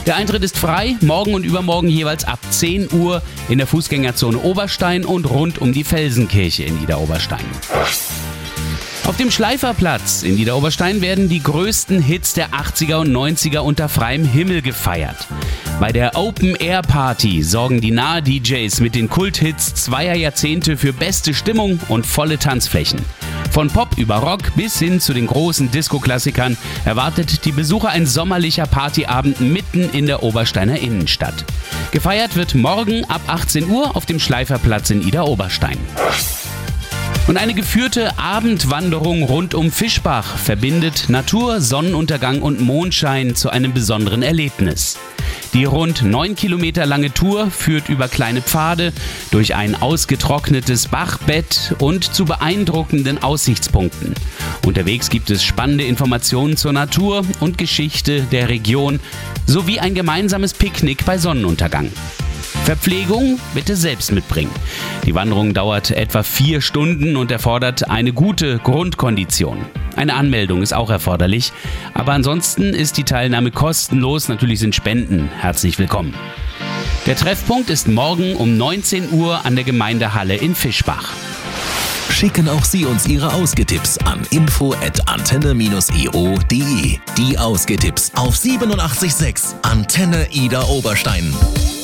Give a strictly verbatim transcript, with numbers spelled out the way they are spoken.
Der Eintritt ist frei, morgen und übermorgen jeweils ab zehn Uhr in der Fußgängerzone Oberstein und rund um die Felsenkirche in Idar-Oberstein. Auf dem Schleiferplatz in Idar-Oberstein werden die größten Hits der achtziger und neunziger unter freiem Himmel gefeiert. Bei der Open-Air-Party sorgen die Nahe-D Js mit den Kulthits zweier Jahrzehnte für beste Stimmung und volle Tanzflächen. Von Pop über Rock bis hin zu den großen Disco-Klassikern erwartet die Besucher ein sommerlicher Partyabend mitten in der Obersteiner Innenstadt. Gefeiert wird morgen ab achtzehn Uhr auf dem Schleiferplatz in Idar-Oberstein. Und eine geführte Abendwanderung rund um Fischbach verbindet Natur, Sonnenuntergang und Mondschein zu einem besonderen Erlebnis. Die rund neun Kilometer lange Tour führt über kleine Pfade, durch ein ausgetrocknetes Bachbett und zu beeindruckenden Aussichtspunkten. Unterwegs gibt es spannende Informationen zur Natur und Geschichte der Region sowie ein gemeinsames Picknick bei Sonnenuntergang. Verpflegung bitte selbst mitbringen. Die Wanderung dauert etwa vier Stunden und erfordert eine gute Grundkondition. Eine Anmeldung ist auch erforderlich, aber ansonsten ist die Teilnahme kostenlos. Natürlich sind Spenden herzlich willkommen. Der Treffpunkt ist morgen um neunzehn Uhr an der Gemeindehalle in Fischbach. Schicken auch Sie uns Ihre Ausgetipps an info at antenne i o punkt de. Die Ausgetipps auf siebenundachtzig Komma sechs Antenne Idar-Oberstein.